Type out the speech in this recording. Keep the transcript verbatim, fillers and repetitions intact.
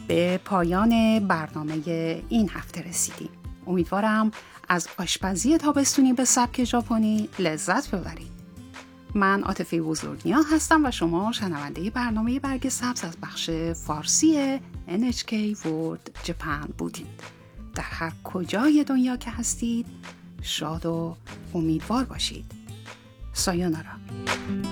به پایان برنامه این هفته رسیدیم. امیدوارم از آشپزی تابستونی به سبک ژاپنی لذت ببرید. من عاطفه بزرگنیا هستم و شما شنونده برنامه برگ سبز از بخش فارسی ان اچ کی World Japan بودید. در هر کجای دنیا که هستید شاد و امیدوار باشید. سایونارا.